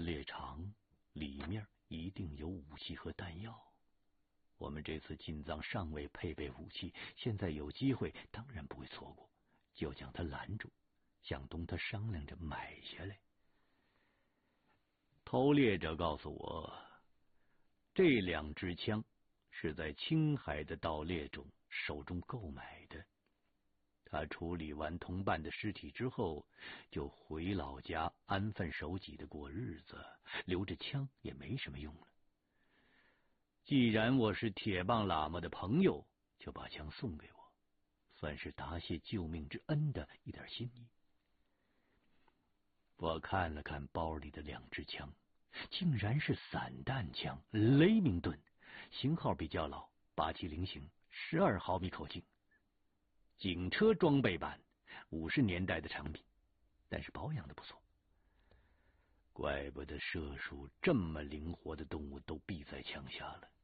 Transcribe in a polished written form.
猎场，里面一定有武器和弹药。我们这次进藏尚未配备武器，现在有机会，当然不会错过，就将他拦住，向东他商量着买下来。偷猎者告诉我，这2支枪是在青海的盗猎中手中购买的。他处理完同伴的尸体之后，就回老家安分守己的过日子，留着枪也没什么用了。既然我是铁棒喇嘛的朋友，就把枪送给我，算是答谢救命之恩的一点心意。我看了看包里的2支枪，竟然是散弹枪雷明顿，型号比较老，870型，12毫米口径，警车装备版，50年代的产品，但是保养的不错。怪不得射术这么灵活的动物都毙在枪下了。